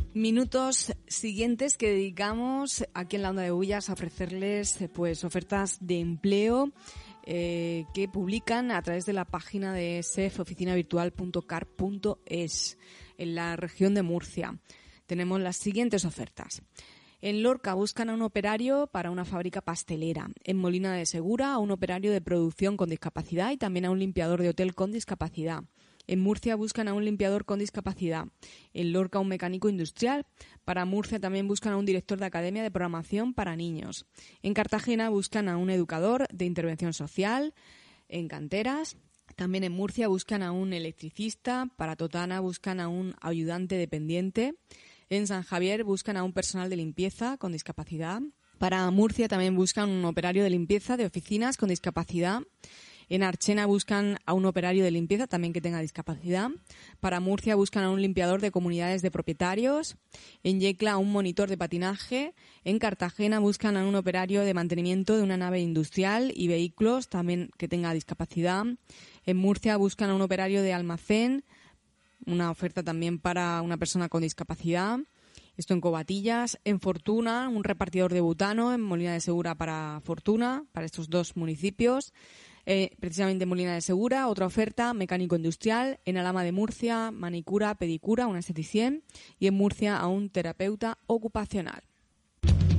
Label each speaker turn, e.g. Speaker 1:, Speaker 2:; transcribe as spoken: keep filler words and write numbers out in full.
Speaker 1: Minutos siguientes que dedicamos aquí en la Onda de Bullas a ofrecerles pues ofertas de empleo eh, que publican a través de la página de S E F, oficina virtual punto car punto es, en la región de Murcia. Tenemos las siguientes ofertas. En Lorca buscan a un operario para una fábrica pastelera. En Molina de Segura a un operario de producción con discapacidad y también a un limpiador de hotel con discapacidad. En Murcia buscan a un limpiador con discapacidad. En Lorca un mecánico industrial. Para Murcia también buscan a un director de academia de programación para niños. En Cartagena buscan a un educador de intervención social. En Canteras. También en Murcia buscan a un electricista. Para Totana buscan a un ayudante dependiente. En San Javier buscan a un personal de limpieza con discapacidad. Para Murcia también buscan un operario de limpieza de oficinas con discapacidad. En Archena buscan a un operario de limpieza también que tenga discapacidad. Para Murcia buscan a un limpiador de comunidades de propietarios. En Yecla a un monitor de patinaje. En Cartagena buscan a un operario de mantenimiento de una nave industrial y vehículos también que tenga discapacidad. En Murcia buscan a un operario de almacén. Una oferta también para una persona con discapacidad. Esto en Covatillas. En Fortuna, un repartidor de butano. En Molina de Segura para Fortuna, para estos dos municipios. Eh, precisamente en Molina de Segura, otra oferta, mecánico industrial. En Alhama de Murcia, manicura, pedicura, una esteticien. Y en Murcia a un terapeuta ocupacional.